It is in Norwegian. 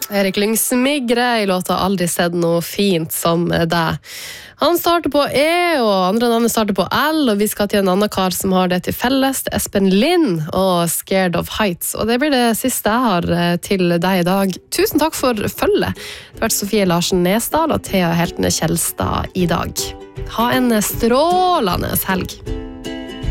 Erik Lyng Smigre I låta Aldri sett noe fint som deg. Han starter på E, og andre navnet starter på L, og vi skal til en annen kar som har det til felles, Espen Lind og Scared of Heights. Og det blir det siste jeg har til deg I dag. Tusen takk for følget. Det har vært Sofie Larsen Nesdal og Thea Heltene Kjelstad I dag. Ha en strålende helg.